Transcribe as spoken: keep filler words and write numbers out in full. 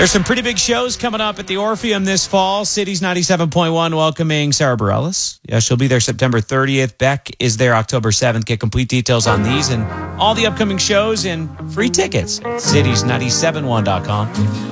There's some pretty big shows coming up at the Orpheum this fall. Cities ninety-seven point one welcoming Sarah Bareilles. Yeah, she'll be there September thirtieth. Beck is there October seventh. Get complete details on these and all the upcoming shows and free tickets at cities nine seven one dot com.